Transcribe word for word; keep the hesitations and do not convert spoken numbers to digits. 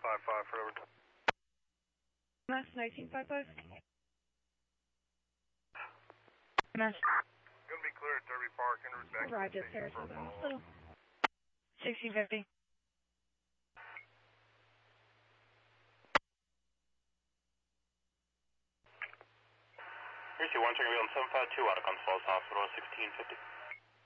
five five for over. Mass nineteen five five. Mass. Gonna be clear at Derby Park and route back. Arrived at Sarasota Hospital. sixteen fifty. three two one, checking on seven five two, Outcomes Falls Hospital, sixteen fifty.